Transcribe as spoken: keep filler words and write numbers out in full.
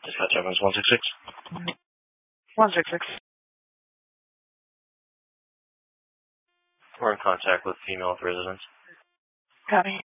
Dispatch Evans one six six. one six six. We're in contact with female residents. Copy.